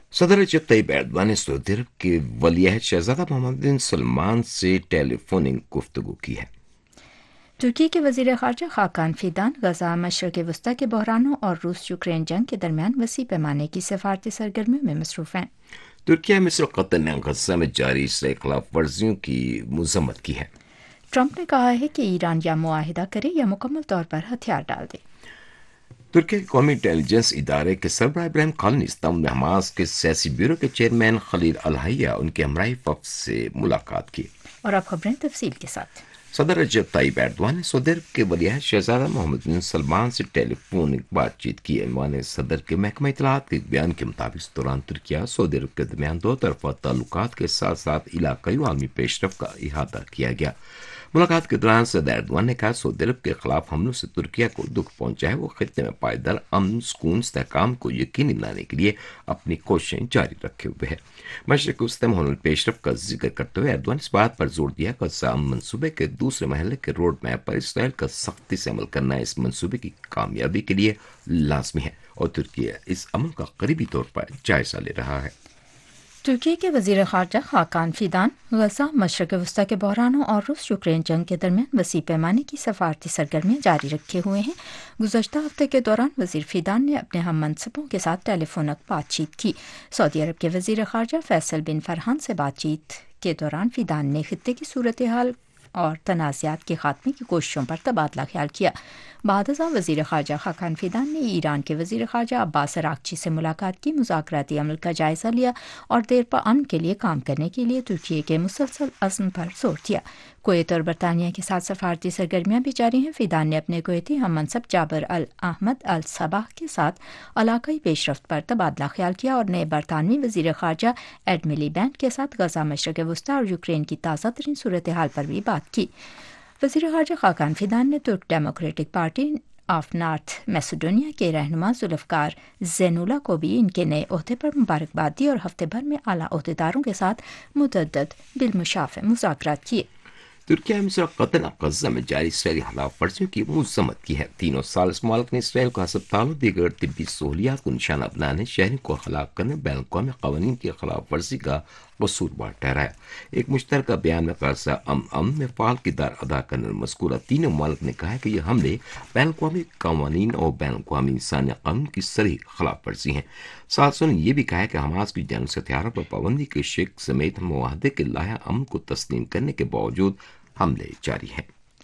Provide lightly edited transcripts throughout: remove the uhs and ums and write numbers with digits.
صدر رجب Tayyip Erdogan نے سعودی عرب کے ولیعہد شہزادہ محمد بن سلمان سے ٹیلی فوننگ گفتگو کی ہے۔ ترکی کے وزیر خارجہ خاقان فیدان غزہ مشرق وسطی کے بحرانوں اور روس یوکرین جنگ کے درمیان وسیع پیمانے کی سفارتی سرگرمیوں میں مصروف ہیں۔ ترکیہ مصر اور قطر نے غزہ میں جاری اسرائیل خلاف ورزیوں کی مذمت کی ہے۔ ٹرمپ نے کہا ہے کہ ایران یا معاہدہ کرے یا مکمل طور پر ہتھیار ڈال دے۔ ترکیہ کے قومی انٹیلی جنس ادارے کے سربراہ ابراہیم قالن نے استنبول میں حماس کے سیاسی بیورو کے چیئرمین خلیل الحیہ ان کے ہمراہی وفد سے ملاقات کی۔ اور اب خبریں تفصیل کے ساتھ۔ صدر رجب طیب ایردوان نے سعودی عرب کے ولیعہد شہزادہ محمد بن سلمان سے ٹیلی فونک بات چیت کی۔ ایوان صدر کے محکمہ اطلاعات کے ایک بیان کے مطابق اس دوران ترکیہ سعودی عرب کے درمیان دو طرفہ تعلقات کے ساتھ ساتھ علاقائی و عالمی پیش رفت کا احاطہ کیا گیا۔ ملاقات کے دوران صدر ایردوان نے کہا سعودی عرب کے خلاف حملوں سے ترکیہ کو دکھ پہنچا ہے، وہ خطے میں پائیدار امن سکون استحکام کو یقینی بنانے کے لیے اپنی کوششیں جاری رکھے ہوئے ہے۔ مشرق وسطی میں ہونے والی پیش رفت کا ذکر کرتے ہوئے ایردوان اس بات پر زور دیا کہ غزہ امن منصوبے کے دوسرے مرحلے کے روڈ میپ پر اسرائیل کا سختی سے عمل کرنا اس منصوبے کی کامیابی کے لیے لازمی ہے، اور ترکیہ اس عمل کا قریبی طور پر جائزہ لے رہا ہے۔ ترکی کے وزیر خارجہ خاقان فیدان غزہ مشرق وسطی کے بحرانوں اور روس یوکرین جنگ کے درمیان وسیع پیمانے کی سفارتی سرگرمیاں جاری رکھے ہوئے ہیں۔ گزشتہ ہفتے کے دوران وزیر فیدان نے اپنے ہم منصبوں کے ساتھ ٹیلی فونک بات چیت کی۔ سعودی عرب کے وزیر خارجہ فیصل بن فرحان سے بات چیت کے دوران فیدان نے خطے کی صورتحال اور تنازعات کے خاتمے کی کوششوں پر تبادلہ خیال کیا۔ بعد ازاں وزیر خارجہ خاقان فیدان نے ایران کے وزیر خارجہ عباس اراغچی سے ملاقات کی، مذاکراتی عمل کا جائزہ لیا اور دیر پا امن کے لیے کام کرنے کے لیے ترکی کے مسلسل عزم پر زور دیا۔ کویت اور برطانیہ کے ساتھ سفارتی سرگرمیاں بھی جاری ہیں۔ فیدان نے اپنے کویتی ہم منصب جابر احمد الصباح کے ساتھ علاقائی پیش رفت پر تبادلہ خیال کیا اور نئے برطانوی وزیر خارجہ ایڈ ملیبینڈ کے ساتھ غزہ مشرق وسطی اور یوکرین کی تازہ ترین صورتحال پر بھی بات کی۔ وزیر خارجہ خاقان فیدان نے ترک democratic party of north Macedonia کے رہنما ذوالفقار زینولا کو بھی ان کے نئے عہدے پر مبارکباد دی اور ہفتے بھر میں اعلیٰ عہدیداروں کے ساتھ متعدد بالمشافہ مذاکرات کیے۔ ترکیہ مصر اور قطر نے غزہ میں جاری اسرائیلی خلاف ورزیوں کی مذمت کی ہے۔ تینوں سال اس ملک نے اسرائیل کو ہسپتالوں دیگر طبی سہولیات کو نشانہ بنانے، شہریوں کو ہلاک کرنے، بین الاقوامی قوانین کی خلاف ورزی کا قصوروار ٹھہرایا۔ ایک مشترکہ بیان میں غزہ امن میں فعال کردار ادا کرنے والے مذکورہ تینوں ممالک نے کہا ہے کہ یہ حملے بین الاقوامی قوانین اور بین الاقوامی انسانی قانون کی صریح خلاف ورزی ہیں۔ ساتھ نے یہ بھی کہا ہے کہ حماس کی جانب سے ہتھیاروں پر پابندی کے شک سمیت معاہدے کے لائحہ امن کو تسلیم کرنے کے باوجود حملے جاری ہیں۔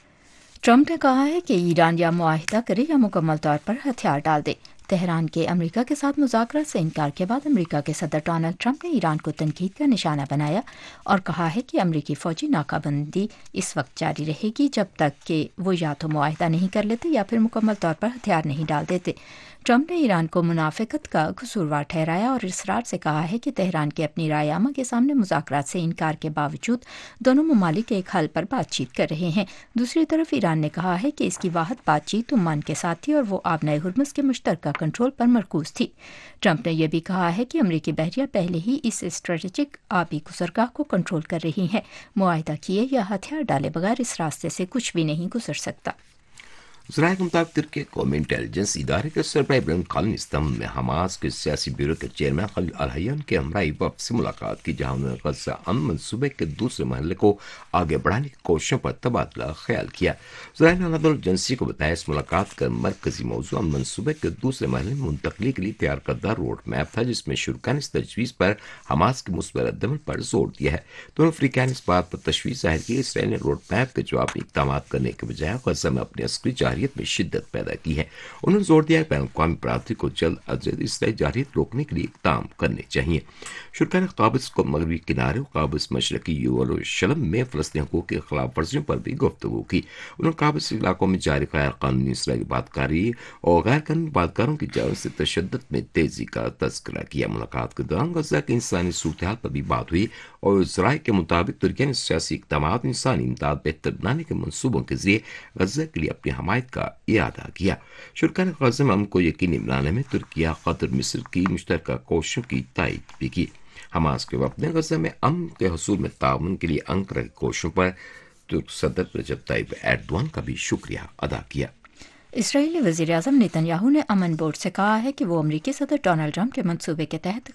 ٹرمپ نے کہا ہے کہ ایران یا معاہدہ کرے یا مکمل طور پر ہتھیار ڈال دے۔ تہران کے امریکہ کے ساتھ مذاکرات سے انکار کے بعد امریکہ کے صدر ڈونلڈ ٹرمپ نے ایران کو تنقید کا نشانہ بنایا اور کہا ہے کہ امریکی فوجی ناکہ بندی اس وقت جاری رہے گی جب تک کہ وہ یا تو معاہدہ نہیں کر لیتے یا پھر مکمل طور پر ہتھیار نہیں ڈال دیتے۔ ٹرمپ نے ایران کو منافقت کا قصوروار ٹھہرایا اور اصرار سے کہا ہے کہ تہران کے اپنی رائے عامہ کے سامنے مذاکرات سے انکار کے باوجود دونوں ممالک ایک حل پر بات چیت کر رہے ہیں۔ دوسری طرف ایران نے کہا ہے کہ اس کی واحد بات چیت عمان کے ساتھ تھی اور وہ آبنائے ہرمز کے مشترکہ کنٹرول پر مرکوز تھی۔ ٹرمپ نے یہ بھی کہا ہے کہ امریکی بحریہ پہلے ہی اس اسٹریٹجک آبی گزرگاہ کو کنٹرول کر رہی ہے، معاہدہ کیے یا ہتھیار ڈالے بغیر اس راستے سے کچھ بھی نہیں گزر سکتا۔ ذرائع کے مطابق ترکی قومی انٹیلیجنس ادارے کے سربراہ ابراہیم قالن نے استنبول میں حماس کے سیاسی بیورو کے چیئرمین خلیل الحیہ کے ہمراہی وفد سے ملاقات کی، جہاں انہوں نے غزہ امن منصوبے کے دوسرے مرحلے کو آگے بڑھانے کی کوششوں پر تبادلہ خیال کیا۔ ذرائع نے اناضول ایجنسی کو بتایا اس ملاقات کا مرکزی موضوع امن منصوبے کے دوسرے مرحلے میں منتقلی کے لیے تیار کردہ روڈ میپ تھا، جس میں شرکاء نے اس تجویز پر حماس کے مثبت ردعمل پر زور دیا ہے۔ دونوں فریقین نے اس بات پر تشویش ظاہر کی کہ اسرائیل نے روڈ میپ کے جواب میں اقدامات کرنے کے بجائے غزہ میں اپنی عسکری جارحیت میں شدت پیدا کی ہے۔ انہوں نے زور دیا کہ بین الاقوامی برادری کو جلد از جلد اسرائیلی جارحیت روکنے کے لیے اقدام کرنے چاہیے۔ شرکاء نے قابض کو مغربی کنارے اور قابض مشرقی یروشلم میں فلسطینی حقوق کی خلاف ورزیوں پر بھی گفتگو کی۔ انہوں نے قابض علاقوں میں جاری غیر قانونی اسرائیلی بادکاری اور غیر قانونی بادکاروں کی جانب سے تشدد میں تیزی کا تذکرہ کیا۔ ملاقات کے دوران غزہ کی انسانی صورتحال پر بھی بات ہوئی اور ذرائع کے مطابق ترکیہ نے سیاسی اقدامات اور انسانی امداد بہتر بنانے کے منصوبوں کے ذریعے غزہ کے لیے اپنی حمایت کا اعادہ کیا۔ شرکاء نے غزہ میں امن کو یقینی بنانے میں ترکیہ، قطر، مصر کی مشترکہ کوششوں کی تائید بھی کی۔ حماس کے وفد نے غزہ میں امن کے حصول میں تعاون کے لیے انقرہ کی کوششوں پر ترک صدر رجب طیب ایردوان کا بھی شکریہ ادا کیا۔ اسرائیلی وزیر اعظم نیتن یاہو نے امن بورڈ سے کہا ہے کہ وہ امریکی صدر ڈونلڈ ٹرمپ کے منصوبے کے تحت